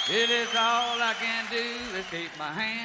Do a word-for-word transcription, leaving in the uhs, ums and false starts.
It is all I can do is keep my hand